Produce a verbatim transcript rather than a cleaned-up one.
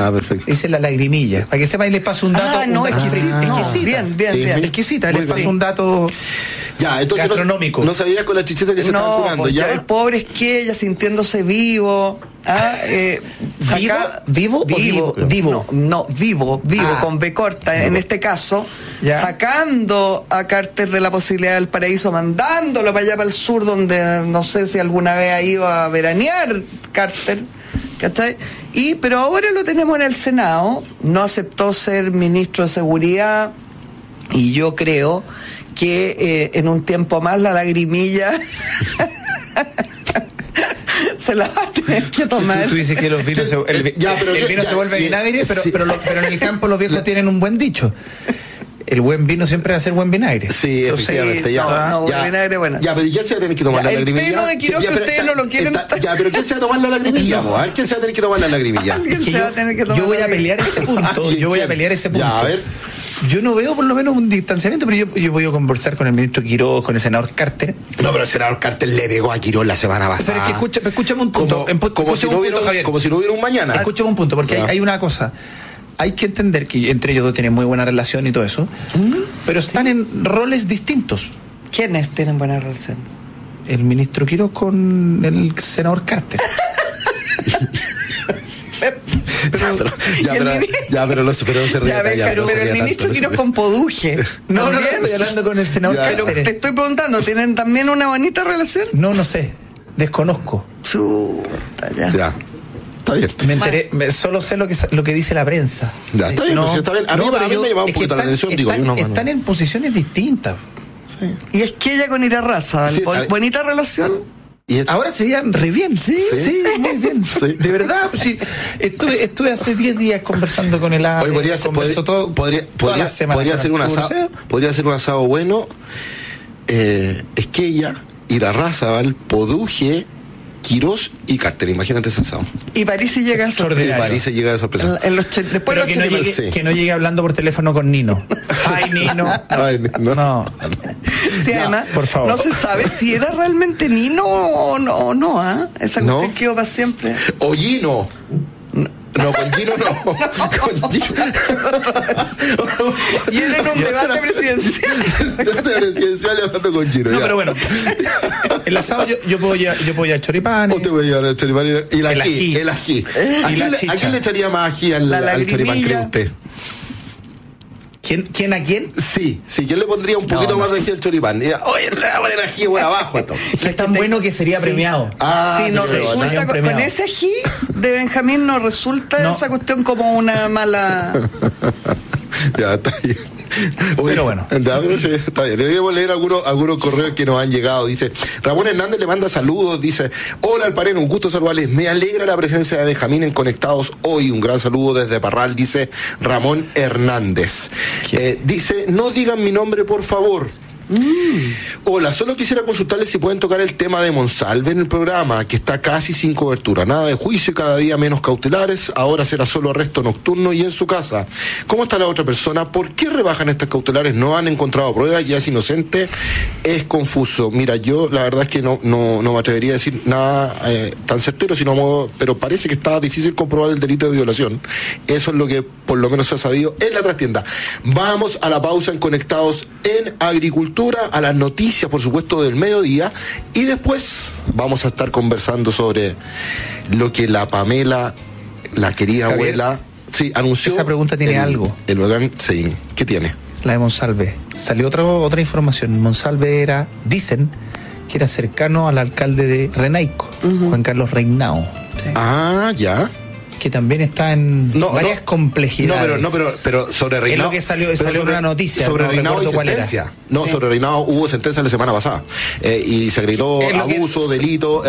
Ah, perfecto. Dice la lagrimilla. Para que sepan, y les paso un dato. Ah, no, un dato exquisita. ah, exquisita. Bien, bien, sí, bien. muy exquisita. Muy Les paso bien. un dato Ya, entonces gastronómico. No, no sabías con la chichita que se estaban No, curando, pues, ¿ya? el pobre es que ella sintiéndose vivo. Ah, eh, ¿Vivo? saca- ¿Vivo o vivo? vivo? Vivo. No, no, vivo, vivo, Ah. con B corta, en este caso, Ya. sacando a Carter de la posibilidad del paraíso, mandándolo para allá para el sur, donde no sé si alguna vez ha ido a veranear Carter, ¿cachai? Y, pero ahora lo tenemos en el Senado, no aceptó ser ministro de Seguridad, y yo creo que eh, en un tiempo más la lagrimilla se la va a tener que tomar. Tú, tú dices que los vinos se, el, Ya, pero el ya, vino ya, se vuelve ya, vinagre, pero, sí. pero, lo- pero en el campo los viejos tienen un buen dicho. El buen vino siempre va a ser buen vinagre. Sí, Entonces, efectivamente, ya. no, no, ya, vinagre, bueno. ya, pero ya se va a tener que tomar Ya, la el lagrimilla. pelo de Quiroga Ya, pero ustedes está- no lo quieren- está- ya, pero ¿quién se va a tomar la lagrimilla? po? A ver, ¿quién se va a tener que tomar la lagrimilla? Alguien que se yo, va a tener que tomar yo voy la a pelear ese punto. ¿Quién? Yo voy a ¿Quién? pelear ese punto. Ya, a ver. Yo no veo por lo menos un distanciamiento, pero yo, yo voy a conversar con el ministro Quiroga, con el senador Carter. No, pero el senador Carter le pegó a Quirós la semana pasada. Pero es que escucha, escúchame un punto. Como, en- como, escúchame si no un hubiera, punto, un- Javier. como si no hubiera un mañana. Escúchame un punto, porque Ya. hay, hay una cosa. Hay que entender que entre ellos dos tienen muy buena relación y todo eso, pero están en roles distintos. ¿Quiénes tienen buena relación? El ministro Quiroga con el senador Carter. Ya, pero, ya, Y el pero, mini- ya, pero no se pero no se ría. Ya, ves, ya, pero, no se pero el ría ministro tanto, no se Quiroz ría. con Poduje. No, no, no, ¿También? estoy hablando con el senador Ya. Pero Carter. te estoy preguntando, ¿tienen también una bonita relación? No, no sé. Desconozco. Chuta, ya. Ya, está bien. Me enteré, me- solo sé lo que lo que dice la prensa. Ya, está bien, No, pues, está bien. A mí- no, a mí pero me llamaba un es que poquito la están- atención, digo, están, yo no- están en posiciones distintas. Y es que ella con Ira Raza, Sí, bon- a ver. bonita relación. Y es- Ahora se llevan re bien, sí, sí, muy bien. Sí. De verdad, sí. Estuve, estuve hace diez días conversando con el A. Hoy podría ser, podría, podría, podría, podría ser un asado, podría ser un asado bueno. Eh, es que ella, Irarrázaval, Poduje, Quirós y Carter, imagínate ese asado. Y París y llega a Y Extraordinario. París se llega de sorpresa. En los che- después Pero los que no, chelitos. llegue, sí. que no llegue hablando por teléfono con Nino. Ay, Nino. Ay, no. No. Sí, Ya, además, por favor. no se sabe si era realmente Nino o no, o no, ¿ah? Esa No. cuestión quedó para siempre. O Gino. No, con Gino no. Con Gino. Y era en un debate presidencial. Debate presidencial y hablando con Gino. No, ya. pero bueno. El asado yo, yo puedo llevar, yo puedo llevar choripán. O te voy a llevar el choripán y el El ají. ají. El ají. Y ¿A quién la le- ¿A chicha. quién le echaría más ají al, La al choripán, lagrimilla. cree usted? ¿Quién, ¿Quién a quién? Sí, sí, ¿quién le pondría un No, poquito no más sé. de ají al choripán? Y, oye, le voy a poner ají por abajo esto. Que es tan te- bueno que sería sí. premiado. Ah, sí, no sí, resulta sería un con, premiado. con ese ají de Benjamín no resulta No. esa cuestión como una mala. Ya, está bien. Oye, Pero bueno. ya, pero sí, está bien. Debemos leer algunos, algunos correos que nos han llegado. Dice, Ramón Hernández le manda saludos. Dice, hola Alpareno, un gusto saludarles. Me alegra la presencia de Benjamín en Conectados hoy. Un gran saludo desde Parral, dice Ramón Hernández. Eh, dice, no digan mi nombre, por favor. Hola, solo quisiera consultarles si pueden tocar el tema de Monsalve en el programa, que está casi sin cobertura. Nada de juicio, cada día menos cautelares. Ahora será solo arresto nocturno y en su casa. ¿Cómo está la otra persona? ¿Por qué rebajan estas cautelares? No han encontrado pruebas, ya es inocente. Es confuso. Mira, yo la verdad es que no, no, no me atrevería a decir nada eh, tan certero, sino modo, pero parece que está difícil comprobar el delito de violación. Eso es lo que por lo menos se ha sabido en la trastienda. Vamos a la pausa en Conectados en Agricultura, a las noticias, por supuesto, del mediodía, y después vamos a estar conversando sobre lo que la Pamela, la querida Javier, abuela, sí, anunció. esa pregunta tiene el, algo. El huracán Seini. ¿Qué tiene? La de Monsalve. Salió otra, otra información. Monsalve era, dicen, que era cercano al alcalde de Renaico, uh-huh. Juan Carlos Reinao. Sí. Ah, ya. Que también está en no, varias no, complejidades. No, pero, no, pero, pero sobre Reinao. Es lo que salió, salió sobre, una noticia. Sobre no Reinao hay sentencia. No, sí. sobre Reinao hubo sentencia la semana pasada. Eh, y se gritó Es lo que- abuso, delito.